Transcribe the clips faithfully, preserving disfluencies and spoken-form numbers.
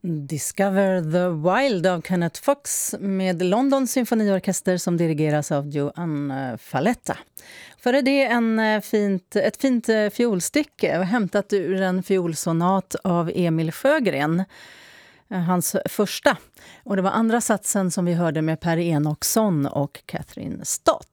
Discover the Wild av Kenneth Fox med Londons symfoniorkester som dirigeras av Joan Falletta. Före det en fint, ett fint fiolstycke hämtat ur en fiolsonat av Emil Sjögren, hans första. Och det var andra satsen som vi hörde med Per Enoksson och Catherine Stott.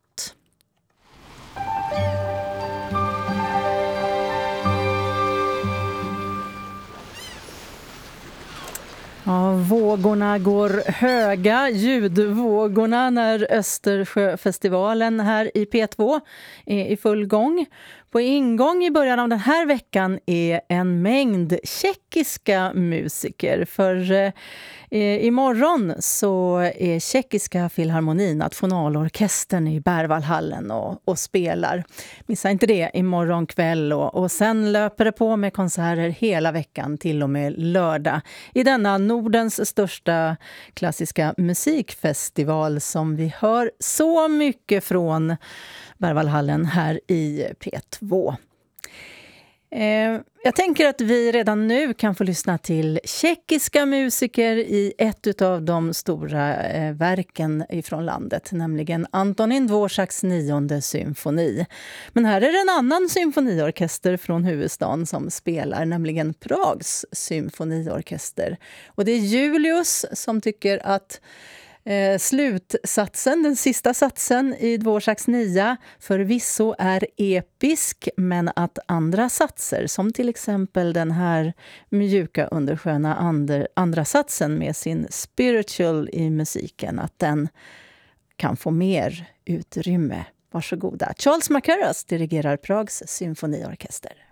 Ja, vågorna går höga, ljudvågorna, när Östersjöfestivalen här i P två är i full gång. På ingång i början av den här veckan är en mängd tjeckiska musiker. För eh, imorgon så är Tjeckiska Filharmonin, nationalorkestern i Berwaldhallen och, och spelar. Missa inte det imorgon kväll och, och sen löper det på med konserter hela veckan till och med lördag. I denna Nordens största klassiska musikfestival som vi hör så mycket från Berwaldhallen här i P två. Eh, jag tänker att vi redan nu kan få lyssna till tjeckiska musiker i ett av de stora eh, verken ifrån landet, nämligen Antonín Dvořáks nionde symfoni. Men här är det en annan symfoniorkester från huvudstaden som spelar, nämligen Prags symfoniorkester. Och det är Julius som tycker att Eh, slutsatsen, den sista satsen i Dvořáks nia förvisso är episk, men att andra satser, som till exempel den här mjuka undersköna andra, andra satsen med sin spiritual i musiken, att den kan få mer utrymme. Varsågoda. Charles Mackerras dirigerar Prags symfoniorkester.